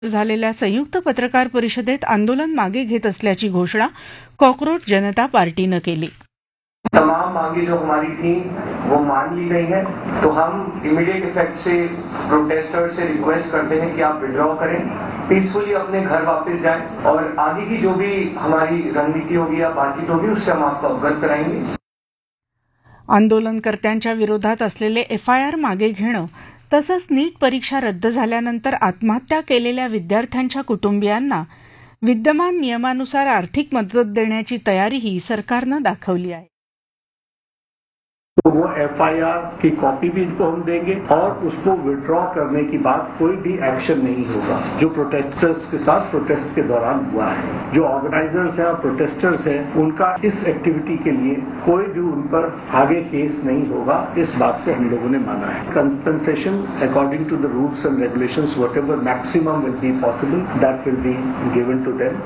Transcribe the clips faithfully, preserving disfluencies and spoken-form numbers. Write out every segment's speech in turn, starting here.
झालेल्या संयुक्त पत्रकार परिषदेत आंदोलन मागे घेत असल्याची घोषणा कॉकरोच जनता पार्टीनं केली। तमाम मांगे जो हमारी थी वो मान ली गई है, तो हम इमीडिएट इफेक्ट से प्रोटेस्टर्स से रिक्वेस्ट करते हैं कि आप विड्रॉ करें, पीसफुली अपने घर वापस जाएं और आगे की जो भी हमारी रणनीति होगी या बातचीत होगी उससे हम आपको अवगत कराएंगे। आंदोलनकर्त्यांच्या विरोधात असलेले एफआयआर मागे घेणं तसंच नीट परीक्षा रद्द झाल्यानंतर आत्महत्या केलेल्या विद्यार्थ्यांच्या कुटुंबियांना विद्यमान नियमानुसार आर्थिक मदत देण्याची तयारीही सरकारनं दाखवली आहे। तो वो एफआईआर की कॉपी भी इनको हम देंगे और उसको विड्रॉ करने की बात कोई भी एक्शन नहीं होगा जो प्रोटेस्टर्स के साथ प्रोटेस्ट के दौरान हुआ है। जो ऑर्गेनाइजर्स हैं और प्रोटेस्टर्स हैं उनका इस एक्टिविटी के लिए कोई भी उन पर आगे केस नहीं होगा, इस बात को हम लोगों ने माना है। Compensation according to the rules end regulations whatever maximum will be possible that will be given to them.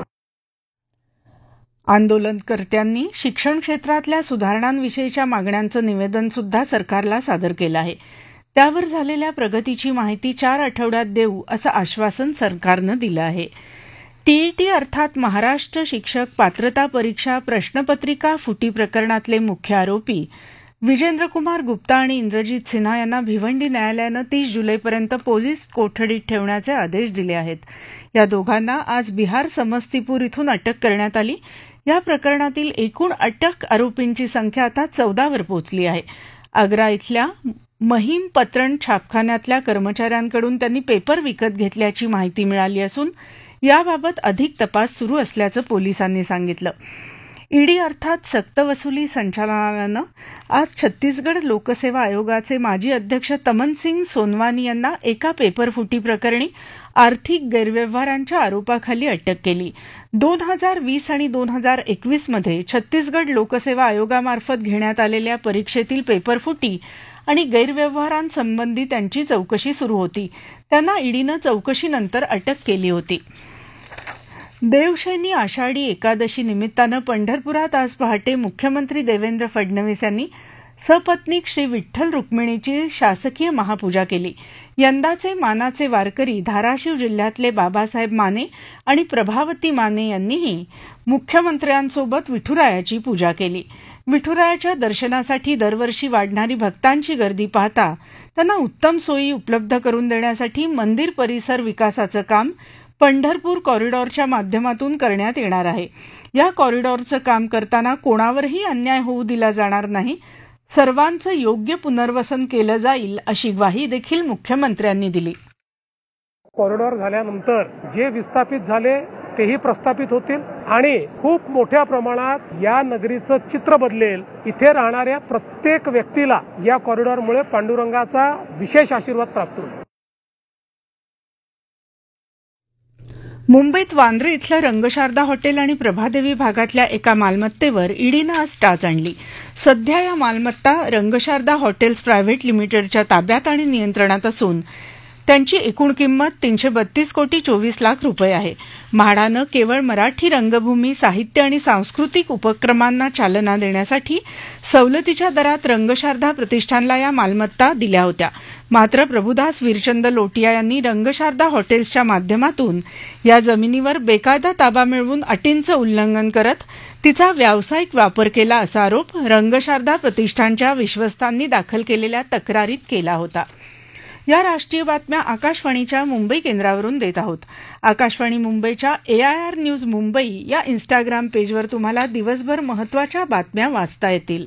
आंदोलनकर्त्यांनी शिक्षण क्षेत्रातल्या सुधारणांविषयीच्या मागण्यांचं निवेदन सुद्धा सरकारला सादर केलं आहे। त्यावर झालेल्या प्रगतीची माहिती चार आठवड्यात देऊ असं आश्वासन सरकारनं दिलं आहे। टीईटी अर्थात महाराष्ट्र शिक्षक पात्रता परीक्षा प्रश्नपत्रिका फुटी प्रकरणातले मुख्य आरोपी विजेंद्रकुमार गुप्ता आणि इंद्रजीत सिन्हा यांना भिवंडी न्यायालयानं तीस जुलैपर्यंत पोलीस कोठडीत ठेवण्याचे आदेश दिले आहेत। या दोघांना आज बिहार समस्तीपूर इथून अटक करण्यात आली। या प्रकरणातील एकूण अटक आरोपींची संख्या आता चौदावर पोहोचली आहे। आग्रा इथल्या महिम पत्रण छापखान्यातल्या कर्मचाऱ्यांकडून त्यांनी पेपर विकत घेतल्याची माहिती मिळाली असून याबाबत अधिक तपास सुरू असल्याचं पोलिसांनी सांगितलं। ईडी अर्थात सक्तवसुली संचालनालयानं आज छत्तीसगड लोकसेवा आयोगाचे माजी अध्यक्ष तमन सिंग सोनवानी यांना एका पेपरफुटी प्रकरणी आर्थिक गैरव्यवहारांच्या आरोपाखाली अटक केली। दोन हजार वीस आणि दोन हजार एकवीस मध्ये छत्तीसगड लोकसेवा आयोगामार्फत घेण्यात आलेल्या परीक्षेतील पेपरफुटी आणि गैरव्यवहारांसंबंधी त्यांची चौकशी सुरू होती। त्यांना ईडीनं चौकशीनंतर अटक केली होती। देवशैनी आषाढी एकादशी निमित्तानं पंढरपुरात आज पहाटे मुख्यमंत्री देवेंद्र फडणवीस यांनी सपत्नीक श्री विठ्ठल रुक्मिणीची शासकीय महापूजा केली। यंदाचे मानाचे वारकरी धाराशिव जिल्ह्यातले बाबासाहेब माने आणि प्रभावती माने यांनीही मुख्यमंत्र्यांसोबत विठुरायाची पूजा केली। विठुरायाच्या दर्शनासाठी दरवर्षी वाढणारी भक्तांची गर्दी पाहता त्यांना उत्तम सोयी उपलब्ध करून देण्यासाठी मंदिर परिसर विकासाचं काम पंढरपूर कॉरिडॉरच्या माध्यमातून करण्यात येणार आहे। या कॉरिडॉरचं काम करताना कोणावरही अन्याय होऊ दिला जाणार नाही, सर्वांचं योग्य पुनर्वसन केलं जाईल अशी ग्वाही देखील मुख्यमंत्र्यांनी दिली। कॉरिडॉर झाल्यानंतर जे विस्थापित झाले तेही प्रस्थापित होतील आणि खूप मोठ्या प्रमाणात या नगरीचं चित्र बदलेल। इथे राहणाऱ्या प्रत्येक व्यक्तीला या कॉरिडॉरमुळे पांडुरंगाचा विशेष आशीर्वाद प्राप्त होईल। मुंबईत वांद्रे इथलं रंगशारदा हॉटेल आणि प्रभादेवी भागातल्या एका मालमत्तेवर ईडीनं आज टाच आणली। सध्या या मालमत्ता रंगशारदा हॉटेल्स प्रायव्हेट लिमिटेडच्या ताब्यात आणि नियंत्रणात असून त्यांची एकूण किंमत तीनशे बत्तीस कोटी चोवीस लाख रुपये आहे। म्हाडानं केवळ मराठी रंगभूमी साहित्य आणि सांस्कृतिक उपक्रमांना चालना देण्यासाठी सवलतीच्या दरात रंगशारदा प्रतिष्ठानला या मालमत्ता दिल्या होत्या। मात्र प्रभुदास वीरचंद लोटिया यांनी रंगशारदा हॉटेल्सच्या माध्यमातून या जमिनीवर बेकायदा ताबा मिळवून अटींचं उल्लंघन करत तिचा व्यावसायिक वापर केला असा आरोप रंगशारदा प्रतिष्ठानच्या विश्वस्तांनी दाखल केलेल्या तक्रारीत केला होता। या राष्ट्रीय बातम्या आकाशवाणीच्या मुंबई केंद्रावरून देत आहोत। आकाशवाणी मुंबईच्या एआयआर न्यूज मुंबई या इन्स्टाग्राम पेजवर तुम्हाला दिवसभर महत्त्वाच्या बातम्या वाचता येतील।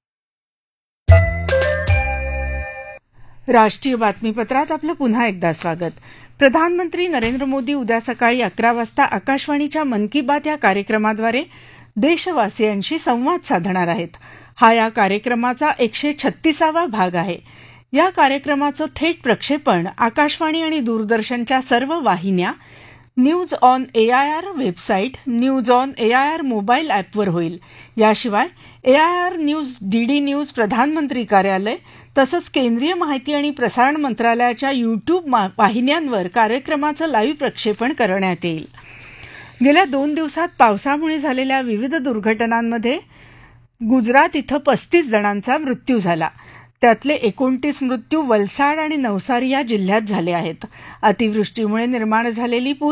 राष्ट्रीय बातमीपत्रात आपलं पुन्हा एकदा स्वागत। प्रधानमंत्री नरेंद्र मोदी उद्या सकाळी अकरा वाजता आकाशवाणीच्या मन की बात या कार्यक्रमाद्वारे देशवासियांशी संवाद साधणार आहेत। हा या कार्यक्रमाचा एकशे छत्तीसावा भाग आहे। या कार्यक्रमाचं थेट प्रक्षेपण आकाशवाणी आणि दूरदर्शनच्या सर्व वाहिन्या, news on AIR website, news on AIR mobile ॲपवर होईल। याशिवाय एआयआर न्यूज, डीडी न्यूज, प्रधानमंत्री कार्यालय तसंच केंद्रीय माहिती आणि प्रसारण मंत्रालयाच्या यूट्यूब वाहिन्यांवर कार्यक्रमाचं लाईव्ह प्रक्षेपण करण्यात येईल। गेल्या दोन दिवसात पावसामुळे झालेल्या विविध दुर्घटनांमध्ये गुजरात इथं पस्तीस जणांचा मृत्यू झाला। त्यातले एकोणतीस मृत्यू वलसाड आणि नवसारी या जिल्ह्यात झाले आहेत. अतिवृष्टीमुळे निर्माण झालेली पूर